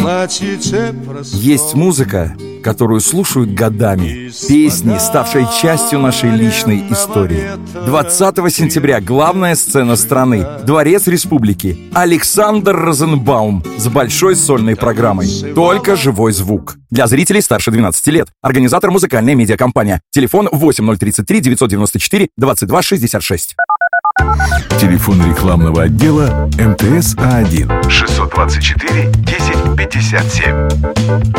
Есть музыка, которую слушают годами. Песни, ставшие частью нашей личной истории. 20 сентября главная сцена страны, Дворец Республики. Александр Розенбаум с большой сольной программой. Только живой звук. Для зрителей старше 12 лет. Организатор — музыкальная медиакомпания. Телефон 8033 994 22 66. Телефон рекламного отдела МТС А1 624 10 57.